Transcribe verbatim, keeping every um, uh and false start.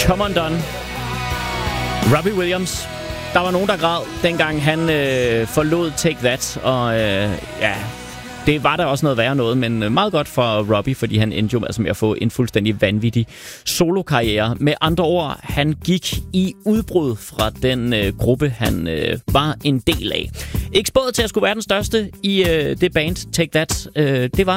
Come Undone. Robbie Williams. Der var nogen, der græd, dengang han øh, forlod Take That. Og øh, ja, det var der også noget værre noget, men meget godt for Robbie, fordi han endte jo altså med at få en fuldstændig vanvittig solokarriere. Med andre ord, han gik i udbrud fra den øh, gruppe, han øh, var en del af. Ikke spået til at skulle være den største i øh, det band Take That. Øh, det var